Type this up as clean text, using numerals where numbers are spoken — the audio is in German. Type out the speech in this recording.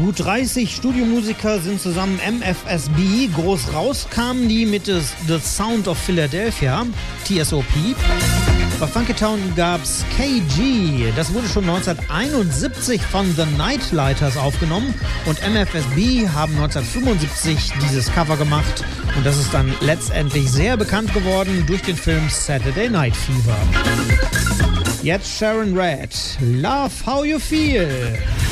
Gut 30 Studiomusiker sind zusammen MFSB. Groß raus kamen die mit The Sound of Philadelphia, TSOP. Bei Funky Town gab's KG. Das wurde schon 1971 von The Nightlighters aufgenommen und MFSB haben 1975 dieses Cover gemacht und das ist dann letztendlich sehr bekannt geworden durch den Film Saturday Night Fever. Jetzt Sharon Redd, Love How You Feel.